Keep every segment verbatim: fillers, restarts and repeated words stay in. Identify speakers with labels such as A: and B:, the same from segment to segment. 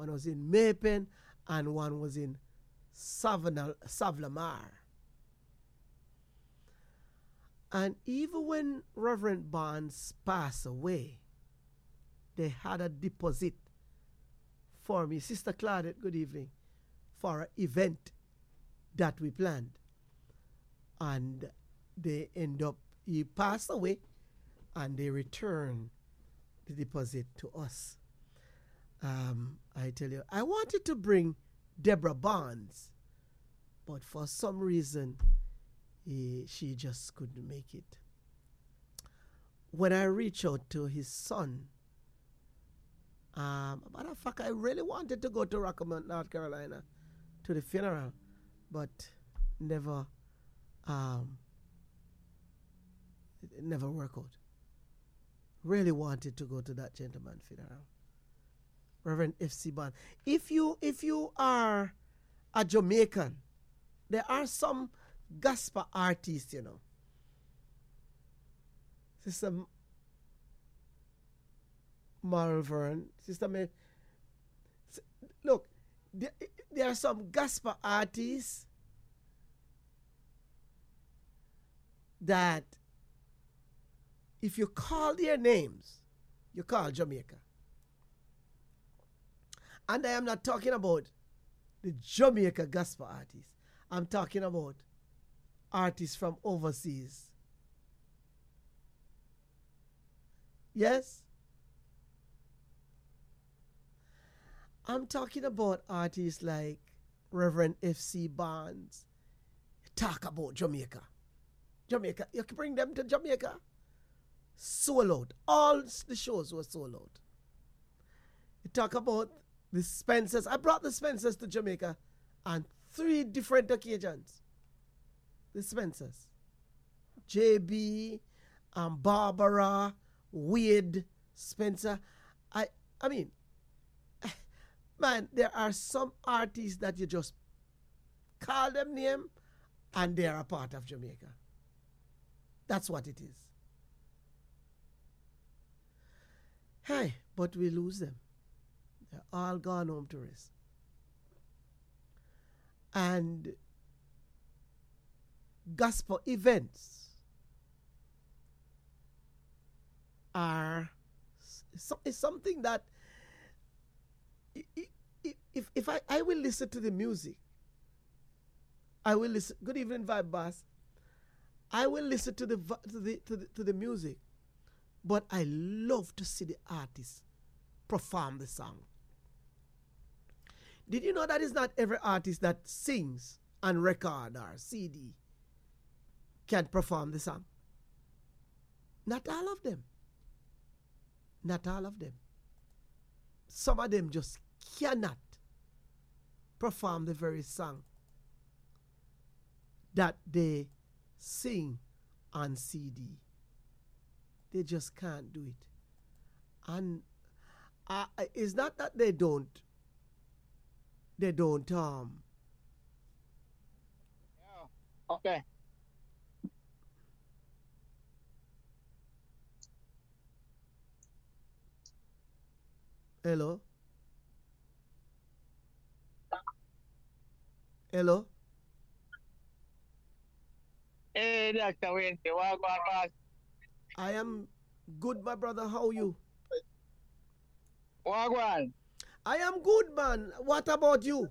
A: one was in Mapen, and one was in Savana, Savlamar. And even when Reverend Barnes passed away, they had a deposit for me. Sister Claudette, good evening, for an event that we planned. And they end up, he passed away, and they returned the deposit to us. Um, I tell you, I wanted to bring Deborah Barnes, but for some reason, he, she just couldn't make it. When I reached out to his son, um, matter of fact, I really wanted to go to Rockmount, North Carolina, to the funeral, but never, um, it, it never worked out. Really wanted to go to that gentleman's funeral, Reverend F C Barnes. If you if you are a Jamaican, there are some gospel artists, you know. Sister Malvern, Sister May. Look, there, there are some gospel artists that if you call their names, you call Jamaica. And I am not talking about the Jamaica gospel artists. I'm talking about artists from overseas. Yes? I'm talking about artists like Reverend F C Barnes. Talk about Jamaica. Jamaica. You can bring them to Jamaica. Sold out. All the shows were sold out. You talk about the Spencers. I brought the Spencers to Jamaica on three different occasions. The Spencers. J B, um, Barbara, Wade, Spencer. I I mean, man, there are some artists that you just call them name and they are a part of Jamaica. That's what it is. Hey, but we lose them. They're all gone home to rest. And gospel events are it's something that if if I, I will listen to the music, I will listen. Good evening, Vibe Boss. I will listen to the to the to the, to the music, but I love to see the artist perform the song. Did you know that it's not every artist that sings on record or C D can perform the song? Not all of them. Not all of them. Some of them just cannot perform the very song that they sing on C D. They just can't do it. And uh, it's not that they don't, they don't, um.
B: Yeah. Okay.
A: Hello? Hello?
B: Hey, Doctor Wayne, what going on?
A: I am good, my brother. How are you?
B: What going?
A: I am good, man. What about you?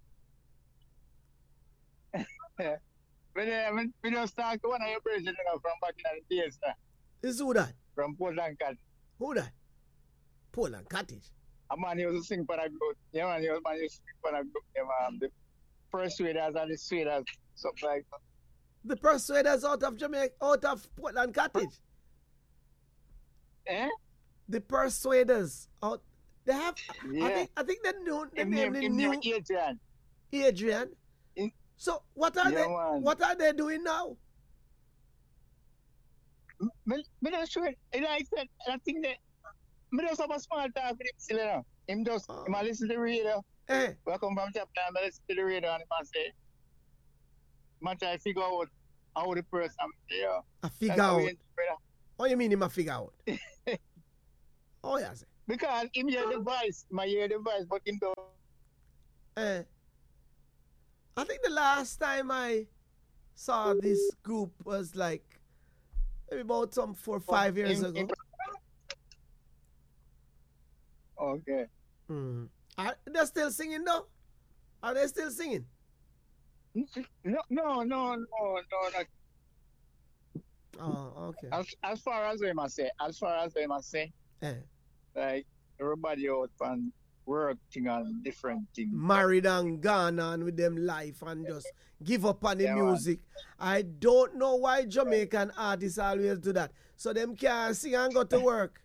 B: When I when I start to one of your bridges, you know, from back in the days, uh,
A: Is who that?
B: from Portland Cat.
A: Who that? Poland Cottage.
B: A man used to sing for a group. Yeah, man, he was man used to sing for a group. Yeah, man, the Persuaders and the Sweeters, something like that.
A: The Persuaders out of Jamaica, out of Portland Cottage.
B: Eh?
A: The Persuaders out. They have.
B: Yeah.
A: I think. I think they know the
B: Him
A: name.
B: name,
A: The
B: him
A: new
B: name Adrian.
A: Adrian.
B: In-
A: So what are
B: Yeah,
A: they?
B: man.
A: What are they doing now?
B: Me, me not sure. And I said, I think that me just have a small talk with him still, you know. Him just,
A: Oh.
B: him a listen to the radio.
A: Eh?
B: We come from Japan, I listen to the radio and him a say, man try to figure out how the person, yeah.
A: I figure
B: That's how
A: out.
B: we enter, brother.
A: What you mean him a figure out? Oh yes.
B: Because him hear the voice, my hear the voice, but him don't.
A: Eh. I think the last time I saw this group was like maybe about some four or five years
B: him,
A: ago.
B: him- Okay.
A: Mm. Are they still singing though? Are they still singing?
B: No, no, no, no, no. Not,
A: Oh, okay.
B: as, as far as I must say, as far as I must say,
A: Eh.
B: like everybody out and working on different things.
A: Married and gone on with them life and just give up on the
B: Yeah, man.
A: music. I don't know why Jamaican artists always do that. So them can't sing and go to work.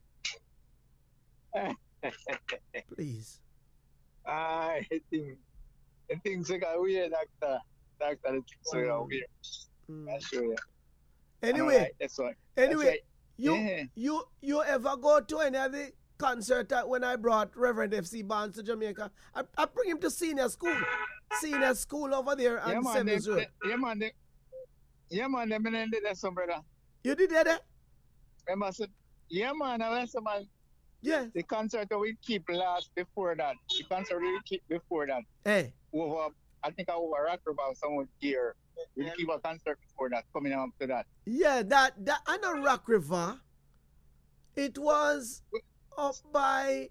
A: Please.
B: I think, I think so. Got weird, doctor. Doctor, the things so
A: Mm.
B: weird.
A: Mm.
B: That's true.
A: Anyway,
B: Alright, that's why.
A: anyway,
B: That's
A: you
B: Yeah.
A: you you ever go to any of the concert that when I brought Reverend F C Barnes to Jamaica? I, I bring him to senior school. Senior school over there
B: Yeah,
A: on
B: man.
A: Seventh
B: Them,
A: Road.
B: yeah, man. Them, yeah, man. Them men did that, some brother.
A: You did that?
B: Remember, I said, yeah, man. I was man.
A: Yeah.
B: The concert that we keep last before that. The concert we keep before that.
A: Hey.
B: Over, I think I over rock about someone here. We keep a concert before that, coming up to that.
A: Yeah, that that I know Rock River. It was up by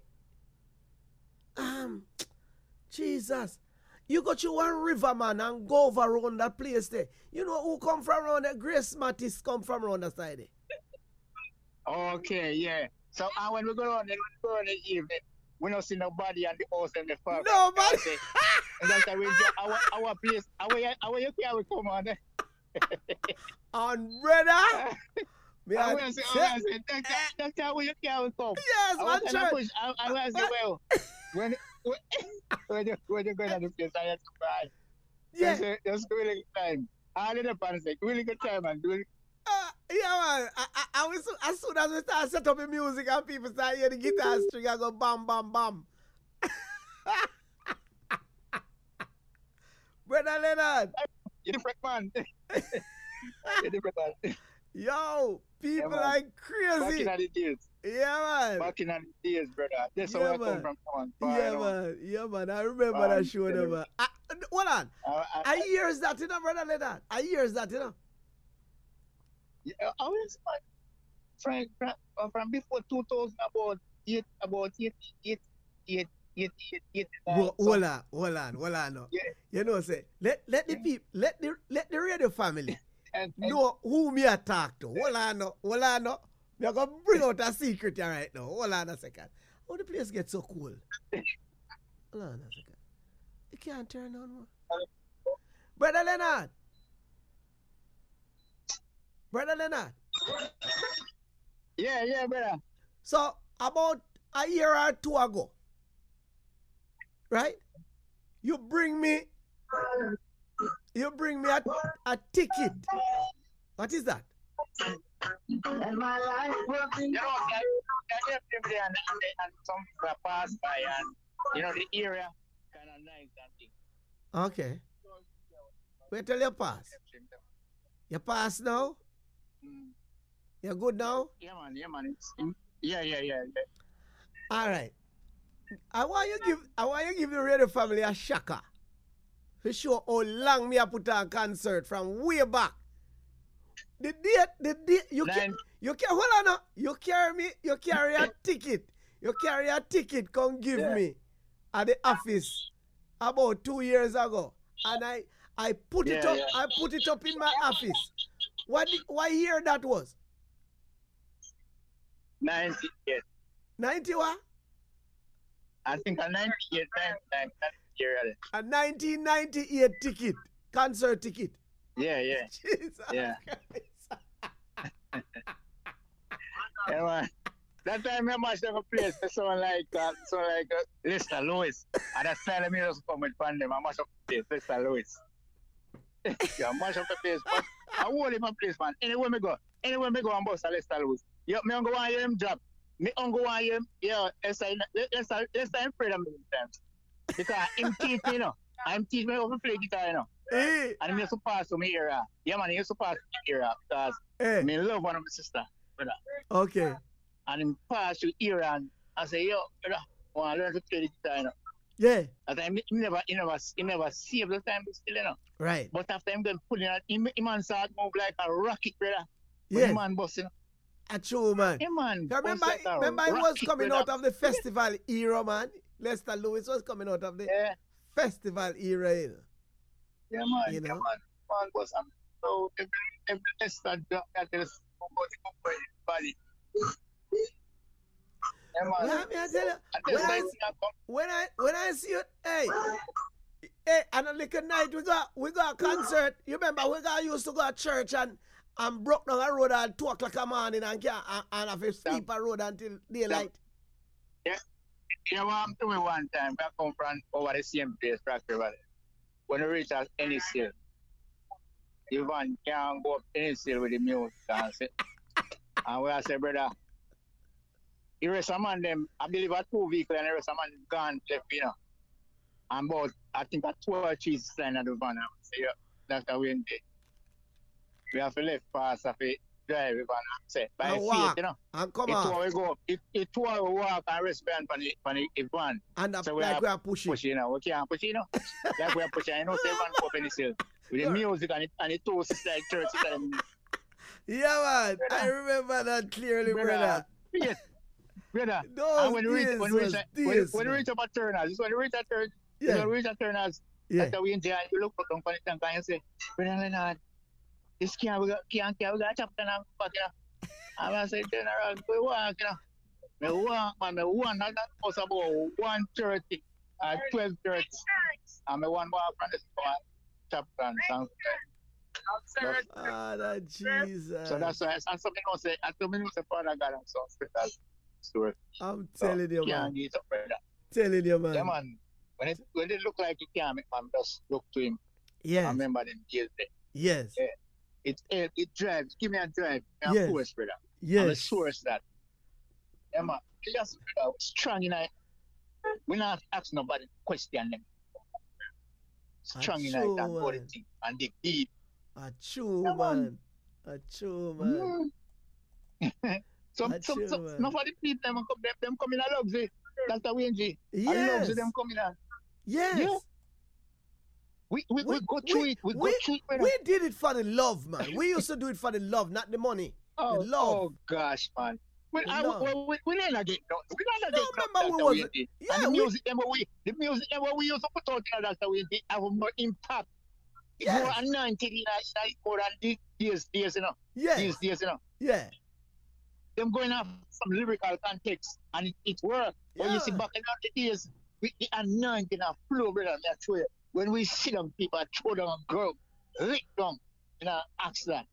A: um Jesus. You got you one river man and go over around that place there. You know who come from around there? Grace Mattis come from around that side there.
B: Okay, yeah. So uh, when we go on, when we go on the evening, we don't see nobody at the house and the farm.
A: Nobody.
B: And that's how we get our our place. Our our you can come on.
A: And brother. Me
B: I
A: a
B: will say,
A: say-
B: I will say, that's how- that's how we can come.
A: Yes,
B: I
A: man,
B: was
A: church.
B: push. I, I was say, well, when when when you when you go to the place, I have to cry.
A: Yeah.
B: Just, just really good time. All in the pants, like, really good time, and really.
A: Uh, yeah, man. I, I, I was, as soon as we start set up the music and people start hearing the guitar string, I go bam, bam, bam. Brother Leonard,
B: You're different man. You're different man.
A: yo, people
B: man.
A: like
B: Back
A: crazy.
B: in the days.
A: Yeah, man.
B: Back in the days, brother. That's
A: Yeah,
B: where I
A: man.
B: come from. Come on.
A: Yeah,
B: Far,
A: man. Yeah, man. I remember
B: Man,
A: that show,
B: tell
A: there,
B: you.
A: man. I, hold on.
B: I, I,
A: I hears that, you know, Brother Leonard. I hears that, you know.
B: yeah, I was like, from, from, uh, from before two thousand, about eight, about eight, eight, eight, eight, eight, eight.
A: Ho- Hold on, hold on, hold on. Now.
B: Yeah.
A: You know, say, let, let the people, let the, let the radio family
B: And, and
A: know who me a talk to. Hold on, no. Hold on, no. Me are going to bring out a secret here right now. Hold on a second. How the place get so cool? Hold on a second. You can't turn on more. Brother Leonard. Brother Leonard.
B: yeah, yeah, brother.
A: So, about a year or two ago, right? You bring me, you bring me a, a ticket. What is that?
B: And my life will be. You know, I, I left him there and, and, and some people passed by, and, you know, the area kind of nice and thing.
A: Okay. Wait till you pass. You pass now?
B: Mm.
A: You good now?
B: Yeah, man, yeah, man. It's, yeah, yeah, yeah, yeah.
A: All right. I want you give I want you give the radio family a shocker. To show how long me I put on concert from way back. The date, the date, you can
B: Nine.
A: you can hold on now. You carry me, you carry a ticket. You carry a ticket, come give
B: Yeah.
A: me at the office about two years ago. And I I put it
B: Yeah,
A: up,
B: yeah.
A: I put it up in my office. What the- what year that was?
B: ninety-eight.
A: ninety what?
B: I think a ninety-eight, ninety-nine, ninety-eight.
A: A nineteen ninety-eight ticket, concert ticket.
B: Yeah, yeah.
A: Jesus
B: Yeah.
A: Christ.
B: Yeah, man. That time I mashed up a place for someone like uh, someone like uh, Lester Lewis. And that style of music come with pandem. I mash up the place, Lester Lewis. Yeah, I mash up the place. But I hold him a place, man. Anywhere me go, anywhere me go and bust a Lester Lewis. Yeah, me on go and hear him drop. Me on go and hear him, yeah, Lester, Lester, Lester I'm afraid of me sometimes. Because him teach me, you know. I'm teach me how to play guitar, you know.
A: Hey,
B: And he used to pass to me era. Yeah, man, he used to pass to me era because
A: hey,
B: me love one of my sister, brother.
A: okay.
B: And him pass to era and I say, yo, brother, I want to learn to play the guitar, you know.
A: Yeah.
B: At the time, he never, he never, he never saved the time still, you know.
A: Right.
B: But after him then pulling out, him, him man start move like a rocket, brother. When
A: Yes.
B: the man bust, you know.
A: A true man.
B: Him man
A: Yeah,
B: bust
A: remember,
B: like a
A: remember he was
B: rocket,
A: coming
B: brother.
A: out of the festival era, man. Lester Lewis was coming out of the
B: Yeah,
A: festival era, you know.
B: yeah, man,
A: You
B: yeah,
A: know?
B: man. Man bust, um, so every, every Leicester drop that is body. Yeah, man.
A: Well, I mean, I tell you,
B: And
A: when
B: then
A: I,
B: when I come,
A: when I when I see it, hey, hey, and a little night we got we got a concert. You remember we got used to go to church and and broke down a road at two o'clock in the morning and can't and, and have to sleep a road until daylight.
B: yeah, you know what happened to me one time? I come from over the same place, practically. Valley. When we reach at any seal, the van can't go up any seal with the music and say, and we I say, brother, the rest of man them, I believe a two vehicle and the rest of man gone left, you know. And about, I think a twelve cheese sign at the van. I say, yeah, that's how we end it. We have to left pass of it, drive the van and say, by
A: And
B: faith,
A: walk.
B: you know.
A: And come
B: It two
A: on.
B: we go, it, it two we walk and rest behind for the, for the the van.
A: And the,
B: So we
A: like
B: are
A: we are pushing.
B: Push, you know, we can't push, you know. Like we are pushing, you know, say van go up in the seal. With the music and the, and the two sisters like church. And,
A: Yeah, man. I
B: Brother.
A: remember that clearly, brother.
B: brother, yes, brother.
A: Those
B: And when we reach,
A: days
B: when we reach,
A: was
B: when, when
A: days,
B: we
A: man.
B: reach up at Turners, this is when we reach at Turners,
A: Yeah.
B: when we reach at Turners,
A: Yeah.
B: after we enjoy, you look back on the tank and you say, brother Leonard, this can't, we got, can't, can't, we got a chapter now, back, you know. And I say, turn around, we walk, you know. Me walk, man, me walk, that was about one thirty, uh, twelve thirty. And me one walk from the chapter and sound.
A: Ah, that Jesus.
B: So that's why, and something else say, and something else say, Father God, I'm so special story.
A: I'm telling you,
B: Can't
A: man.
B: give it up, brother.
A: Telling you, man.
B: Yeah, man. When it, when it look like it can't make man just look to him. I
A: Yes.
B: remember them days there.
A: Yes.
B: Yeah. It, it, it drives. Give me a drive. I'm
A: Yes.
B: force, brother. I'm a
A: Yes.
B: source that. Yeah, man. It just uh, strong in it. We're not asking nobody to question them. Strong in it
A: Achoo,
B: and go the
A: man.
B: thing. And dig deep.
A: A true
B: Yeah, man.
A: man. A true man.
B: Mm. some,
A: Achoo,
B: some, some,
A: man.
B: enough of the people them, come- them, them come in a luxury. Doctor Wayne G. And
A: Yes.
B: luxury them come in a.
A: Yes.
B: Yeah. We, we, we,
A: We-
B: go through
A: we-
B: it. We,
A: we-
B: go through it, brother.
A: We did it for the love, man. We used to do it for the love, not the money.
B: Oh,
A: The love.
B: oh gosh, man. We,
A: The
B: I,
A: love.
B: we, we, we didn't get no. We didn't
A: No,
B: get no.
A: remember we
B: Doctor
A: was-
B: Wayne G.
A: yeah,
B: and the
A: we-
B: music, them we, the music, them we used to put out in Doctor Wayne G have more impact. It's
A: Yes.
B: more anointed in a, in a, more than these days, days, you know.
A: Yes.
B: These days, you know.
A: Yeah.
B: Them going off some lyrical context, and it, it worked. But
A: Yeah.
B: you see, back in the days, we, the anointing of flow, brother, me I tell you, when we see them people throw down a girl, lick them, you know, accident.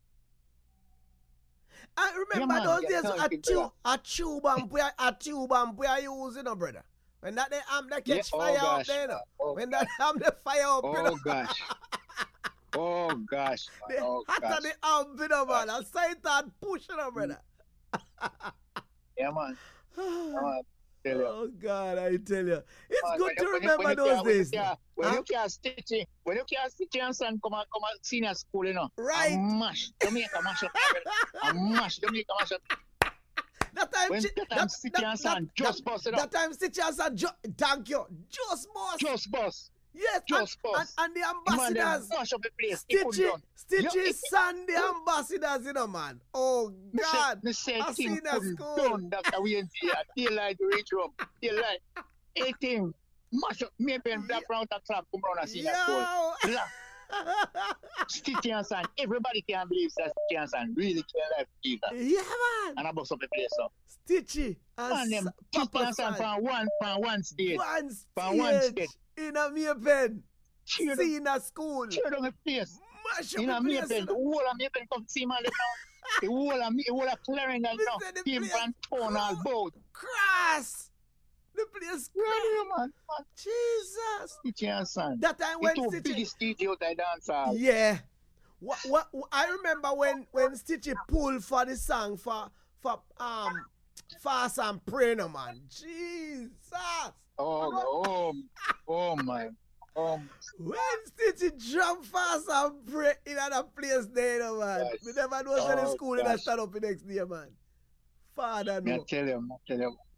A: I remember
B: man,
A: those
B: yeah,
A: days
B: tell
A: a
B: people
A: tube, a tube and boy, a tube and boy use, you know, brother. When that they amp they catch
B: Yeah, oh
A: fire up
B: gosh.
A: there, you know.
B: Oh,
A: When that amp they fire up, you
B: oh
A: know.
B: gosh. Oh gosh.
A: The
B: Man. Oh
A: hotter
B: gosh.
A: the amp, you know, man. I say that push, you know, brother.
B: Yeah, man. Yeah, man. Tell you.
A: Oh God, I tell you, it's
B: Man,
A: good
B: when
A: to
B: you- when you-
A: remember
B: when you
A: those
B: can't- when you
A: days.
B: can't- When
A: Huh?
B: you can't stitching, when you can't stitching and son come out, come out senior school, you know.
A: Right.
B: And mash. Jamaica mash up. And mash. Jamaica mash up.
A: That time,
B: When
A: chi-
B: that time Stitchy and Son just bust it
A: that
B: up.
A: time, Stitchy and Son, ju- thank you, just boss.
B: Just boss.
A: yes,
B: just
A: and, and,
B: boss.
A: and the
B: Man, them
A: ambassadors.
B: mash up the place. He put
A: Stitchy,
B: down.
A: Stitchy,
B: Yo, it-
A: son, the ambassadors, you know, man. Oh
B: Me say-
A: God,
B: Me say
A: I
B: thing
A: seen that
B: couldn't
A: school.
B: done Doctor Wayne G. Daylight reach room. Daylight. eighteen. Mash up. Me pen black round the clock come round and see that school.
A: yo.
B: Black. Stitchy and Son. Everybody can believe that Stitchy and Son really can life either.
A: Yeah, man.
B: And I bust up the place up.
A: Stitchy
B: Man,
A: and
B: them
A: S-
B: Stitchy
A: Papa
B: and Son
A: Son.
B: from one, from one stage.
A: One
B: From one
A: stage
B: stage.
A: in a me pen.
B: Cheer down,
A: Seen a school.
B: cheer down the place.
A: Mash up
B: You know,
A: the
B: me
A: place.
B: pen, the whole of me pen come see man the town. The whole of me, the whole of Clarendon
A: Me
B: now.
A: say the
B: Team
A: place
B: from town all boat.
A: Crass. The place.
B: Yeah, man. Man,
A: Jesus.
B: Stitchy and Son.
A: That time
B: The
A: when
B: two
A: Stitchy.
B: biggest D J out there dance hall.
A: Yeah. What, what, I remember when when Stitchy pulled for the song for for um Fast and Pray, no man. Jesus.
B: Oh, oh, oh my. Um,
A: When Stitchy jump Fast and Pray in another place there, no man.
B: Yes.
A: We never know when the
B: Oh,
A: school in a
B: gosh.
A: stand up the next day, man. Father
B: me I
A: no.
B: tell you, I tell you.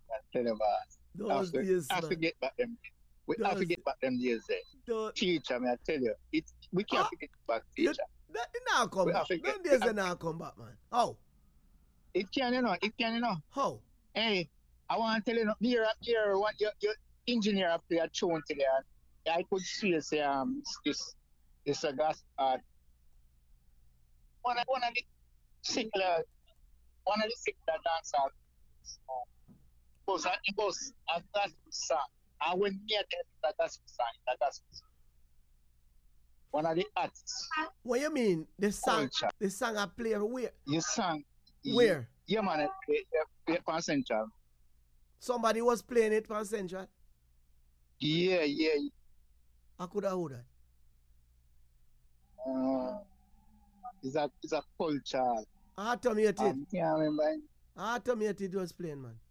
B: tell you about.
A: Those
B: Have to,
A: days,
B: have to
A: man.
B: get back them. We have to
A: Those,
B: get back them days there.
A: those,
B: Teacher, I tell you, it's we can't
A: ah,
B: get back
A: you,
B: teacher.
A: that, it now come
B: We
A: back.
B: have to get.
A: Them
B: We
A: days
B: have,
A: they now come back, man. How?
B: it can, you know. It can, you know.
A: How?
B: Hey, I want to tell you, no, here, here, what your, your engineer up there tune today. And I could see say, um this this a gas uh one of one of the secular one of the secular dancers. It was a it was a gospel song. I went near the gospel song, the gospel song. One of the artists.
A: What you mean? The song,
B: Culture.
A: the song I play where?
B: You sang.
A: Where?
B: Yeah, man. They, they, they from Central.
A: Somebody was playing it from Central.
B: Yeah, yeah.
A: I could have heard that.
B: Uh, it's a it's a culture.
A: Automated.
B: Um, can't remember.
A: Automated was playing, man.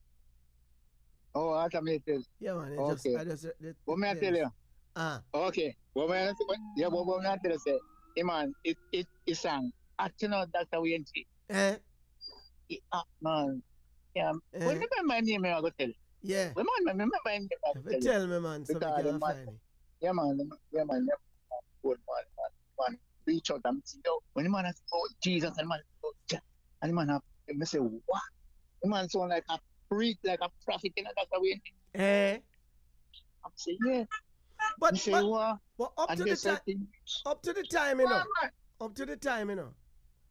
B: Oh, automated.
A: Yeah, man. It
B: Okay.
A: just, I just, it,
B: What may I tell you?
A: Ah,
B: Okay. What may I what, yeah, what, what may I tell you? Say, hey man, it it it sang. Acting out Doctor Wayne T.
A: eh?
B: It, ah, man. Yeah.
A: Eh.
B: What remember my name? I go tell you.
A: Yeah.
B: What man, remember my name? I go
A: If you
B: tell you.
A: tell me, man, so we
B: Because
A: can
B: the man-
A: find it.
B: Yeah, man. the- Yeah, man. Yeah, man. Good man, man. Man, reach out and say, yo, when the man has oh Jesus and man, oh, Ja- and the man have, me say, what? The man sound like a freak, like a prophet in a Doctor Wayne.
A: Eh?
B: I'm saying, yeah.
A: But,
B: Me say,
A: but,
B: what?
A: but up
B: And
A: to the
B: this
A: time,
B: thing.
A: up to the time, you know. Up to the time, you know.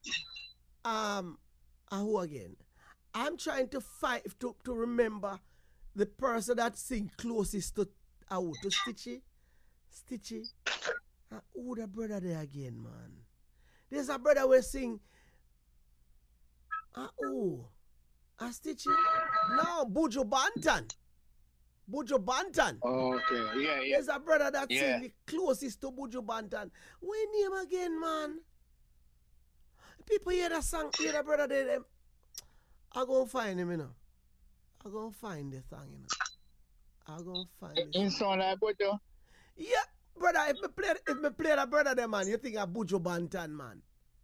A: Um, uh, who again? I'm trying to find to, to remember the person that sing closest to uh, who, to Stitchy. Stitchy. Uh, who the brother there again, man? There's a brother who sing. Uh, oh, uh, Stitchy. No, Buju Banton. Buju Banton.
B: Okay, yeah, yeah.
A: There's a brother that
B: Yeah.
A: sing the closest to Buju Banton. What name again, man? People hear that song, hear that brother there, them. I go find him, you know. I go find the song, you know. I go find
B: In,
A: it.
B: in sound like what though?
A: Yeah, brother, if me play if me play that brother there, man, you think of Buju Banton, man.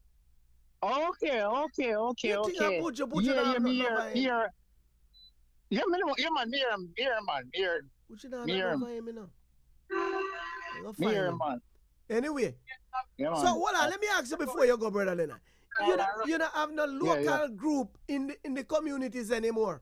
B: Okay, okay, okay,
A: You think
B: okay.
A: of Buju, Buju
B: yeah,
A: not
B: yeah,
A: have
B: me
A: nothing
B: hear,
A: over him.
B: hear. Yeah, man, yeah, man, me hear him, me hear him, man, me hear,
A: Buju not
B: me
A: have
B: hear him.
A: nothing over him, you know. I go
B: me
A: find
B: hear
A: him.
B: him, man.
A: Anyway,
B: Yeah, man.
A: so hold on, let me ask you before you go, brother Lena. You don't, you don't have no local
B: yeah.
A: group in the, in the communities anymore.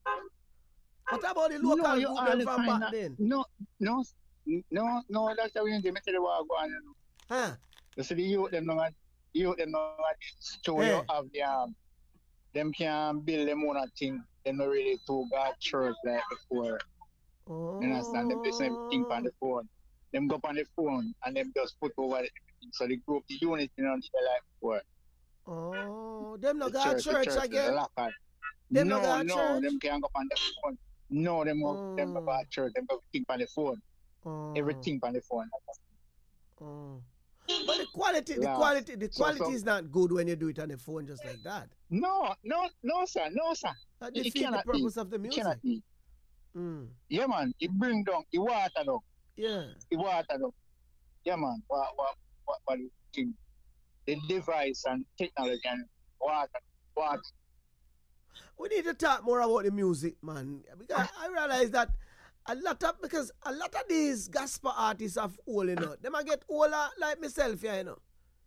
A: What about the local
B: no, you
A: group
B: all
A: them
B: the
A: from
B: time
A: back
B: that-
A: then?
B: No, no, no, no, that's how we need to tell you what go on.
A: Huh?
B: You see the youth, them know, youth, them know what show
A: Eh.
B: you have the, um, them can build them own thing. They not really to God church like before.
A: Oh.
B: You understand? Them just everything on the phone. Them go on the phone and them just put over everything. So the group, the unity, you know, they like before.
A: Oh, them not
B: The
A: got
B: church,
A: church,
B: the church is
A: again.
B: a locker.
A: Them
B: no,
A: not got
B: no,
A: church?
B: them can't go on the phone. No, them go, them go
A: Oh.
B: back church. Them go think on the phone.
A: Oh.
B: Everything on the phone.
A: Oh. But the quality, the
B: Yeah.
A: quality, the
B: So-
A: quality
B: so-
A: is not good when you do it on the phone just like that.
B: No, no, no, sir, no, sir.
A: That
B: You
A: defeat the
B: cannot
A: purpose
B: be.
A: of the
B: You
A: music.
B: cannot be.
A: Mm.
B: Yeah, man. It bring down, it water down,
A: Yeah.
B: it water down. Yeah, man. What, what, what, what do you think? The device and technology and water, water.
A: We need to talk more about the music, man. Because I realize that a lot of because a lot of these gospel artists have old, you know. Them I get older like myself, yeah, you know.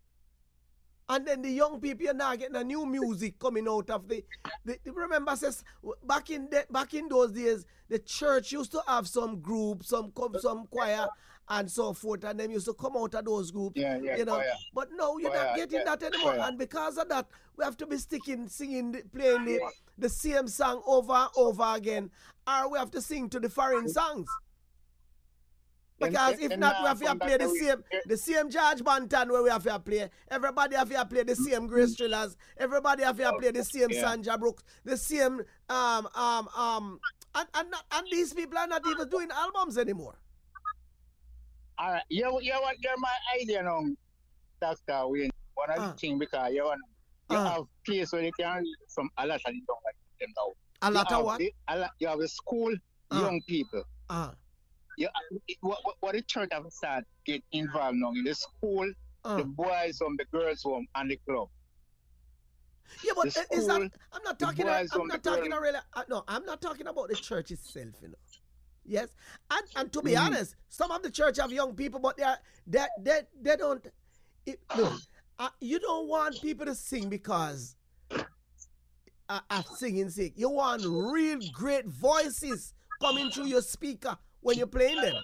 A: And then the young people are now getting a new music coming out of the, the, the remember says back in the, back in those days the church used to have some group, some com- some choir and so forth, and them used to come out of those groups.
B: Yeah, yeah,
A: You know,
B: choir.
A: but no, you're
B: Choir,
A: not getting
B: yeah,
A: that anymore.
B: choir.
A: And because of that, we have to be sticking, singing, the, playing the, the same song over and over again, or we have to sing to the foreign songs. Because
B: And-
A: if
B: and
A: not, we
B: now
A: have to
B: come
A: play
B: back
A: the
B: to
A: same,
B: it.
A: the same George Banton where we have to play. Everybody have to play the same Grace Thrillers. Everybody have to play the same
B: Yeah.
A: Sandra Brooks, the same um um um, and and, not, and these people are not even doing albums anymore.
B: All right. You, you want you're my idea now, Doctor Wayne. One of
A: Ah.
B: the things because you want you
A: Ah.
B: have place where you can read from a lot of the young like them now.
A: A lot
B: you
A: of
B: have
A: what?
B: the- a lot, you have a school
A: Ah.
B: young people.
A: Ah,
B: You, what, what, what the church have started get involved now in the school,
A: ah.
B: the boys home, the girls home, and the club.
A: Yeah, but
B: The
A: is that?
B: school,
A: I'm not
B: the
A: talking.
B: boys
A: I'm
B: from the
A: not talking.
B: girl.
A: Really, uh, no, I'm not talking about the church itself. You know. Yes, and and to be
B: Mm.
A: honest, some of the church have young people, but they are they they they don't. It, no, uh, you don't want people to sing because uh, of singing sick. You want real great voices coming through your speaker when you're playing them,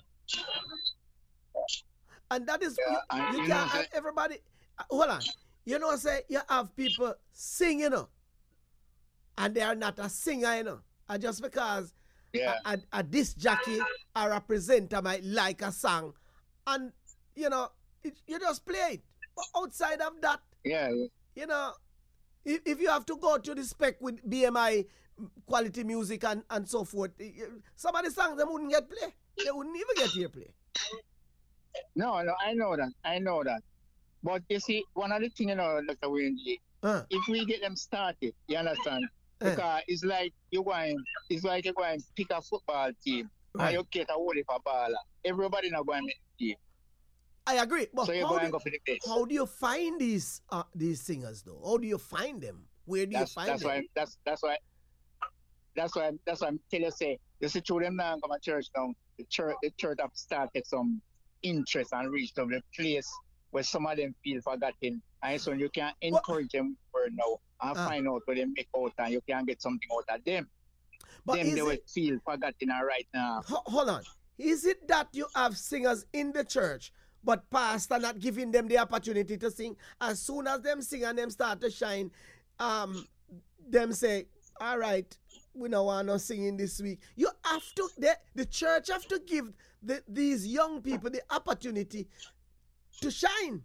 A: and that is
B: Yeah,
A: you,
B: and
A: you
B: you know,
A: can't
B: say,
A: have everybody. uh, Hold on, you know, say you have people sing, you know, and they are not a singer, you know, and just because
B: yeah,
A: a, a, a disc jockey or a presenter might like a song, and you know, it, you just play it. But outside of that,
B: yeah,
A: you know, if, if you have to go to the spec with B M I quality music and, and so forth, y- y- some of the songs they wouldn't get play. They wouldn't even get here play.
B: no, no, I know that, I know that. But you see, one of the things, you know, Doctor Wayne G,
A: Uh,
B: if we get them started, you understand?
A: eh,
B: Because it's like you're going, it's like you're going to pick a football team and
A: right.
B: you get a whole for baller. Everybody not going to make the team.
A: I agree. But
B: So you're
A: how
B: going
A: do,
B: to go for the best.
A: how do you find these uh, these singers though? How do you find them? Where do
B: That's
A: you find
B: that's
A: them?
B: why that's that's why that's why that's why I'm tell you say you see through them now come to church now. The church the church have started some interest and reached to the place where some of them feel forgotten. And so you can
A: What?
B: encourage them for now and
A: Uh,
B: find out what they make out and you can get something out of them.
A: but
B: Them
A: is
B: they will
A: it?
B: feel forgotten and right now.
A: Ho- hold on. Is it that you have singers in the church, but pastor not giving them the opportunity to sing? As soon as them sing and them start to shine, um, them say, "All right, we don't want no singing this week." You have to. The, the church have to give the, these young people the opportunity to shine.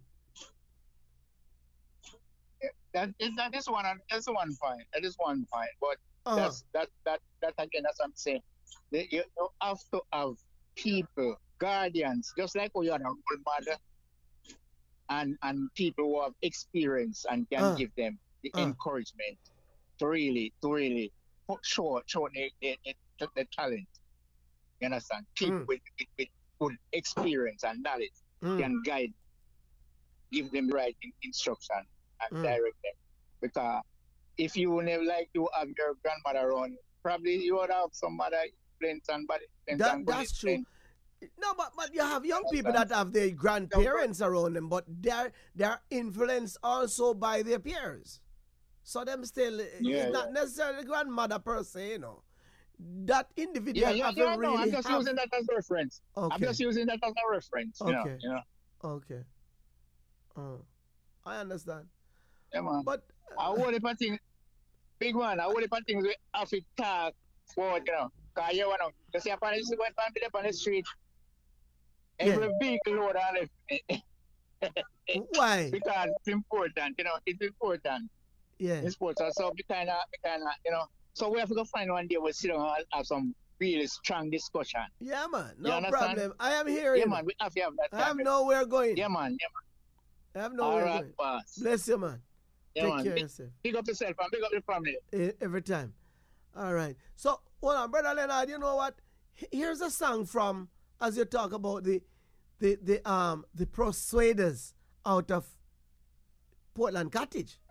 B: That is that is one that's one point. That is one point. But
A: Uh-huh.
B: that's that that that again that's what I'm saying. The, you, you have to have people, guardians, just like we are a role model and and people who have experience and can
A: Uh,
B: give them the
A: uh.
B: encouragement to really to really put- show show the, the, the, the talent. You understand? People
A: Mm.
B: with, with, with good experience and knowledge
A: Mm.
B: can guide, give them the right in- instruction and
A: Mm.
B: direct them. Because if you never like you have your grandmother around, probably you would have some other influence and bad influence
A: That
B: and good
A: that's true.
B: influence.
A: No, but, but you have young people
B: Understand?
A: that have their grandparents around them, but they're they're influenced also by their peers. So them still
B: Yeah,
A: it's not necessarily grandmother per se, you know. That individual
B: Yeah, yeah,
A: have
B: yeah.
A: to
B: No,
A: really
B: I'm just
A: have.
B: using that as a reference. I'm
A: Okay,
B: just using that as a reference. You know,
A: okay,
B: you know.
A: okay. Uh, I understand,
B: Yeah, man.
A: but
B: I
A: uh,
B: would if I think big one. I would if I think we have to talk about, you know, cause you know, you see, upon this going up on the street,
A: yeah.
B: every vehicle load on it
A: Why?
B: because it's important. You know, it's important.
A: Yeah,
B: It's important. So we kind of, we kind of, you know. So we have to go find one day we sit down and have some really strong discussion.
A: yeah, man.
B: You
A: No
B: understand?
A: problem. I am here.
B: Yeah,
A: You know.
B: man. We have to have that
A: I have
B: time.
A: nowhere going.
B: Yeah, man. Yeah,
A: I have
B: man. All
A: nowhere
B: right,
A: going.
B: boss.
A: Bless you, man.
B: Yeah,
A: Take
B: man.
A: care of
B: Big,
A: yourself.
B: big up yourself and big up your family.
A: Eh, every time. All right. So, hold on, brother Leonard. You know what? H- Here's a song from, as you talk about the, the the um the Persuaders out of Portland Cottage.